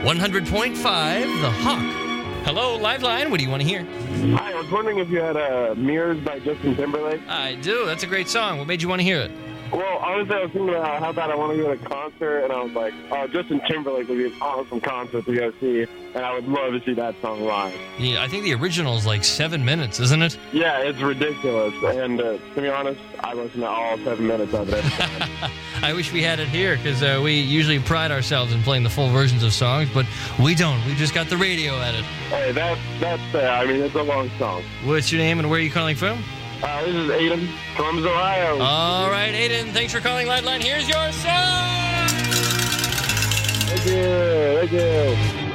100.5, The Hawk. Hello, Liveline. What do you want to hear? Hi, I was wondering if you had Mirrors by Justin Timberlake. I do. That's a great song. What made you want to hear it? Well, honestly, I was thinking about how bad I want to go to a concert, and I was like, oh, Justin Timberlake would be an awesome concert to go see, and I would love to see that song live. Yeah, I think the original is like 7 minutes, isn't it? Yeah, it's ridiculous, and to be honest, I listen to all 7 minutes of it. I wish we had it here, because we usually pride ourselves in playing the full versions of songs, but we don't. We just got the radio edit. Hey, that's fair. I mean, it's a long song. What's your name and where are you calling from? This is Aiden, Columbus, Ohio. All right, Aiden, thanks for calling Liveline. Here's your song! Thank you.